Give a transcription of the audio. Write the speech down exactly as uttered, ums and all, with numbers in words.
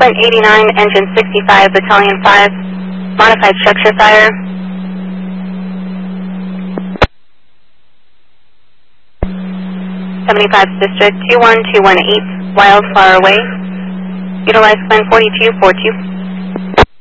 Flint eighty-nine, engine sixty-five, battalion five, modified structure fire. seventy-five District, two one two one eight, Wildflower Way. Utilize plan forty-two forty-two.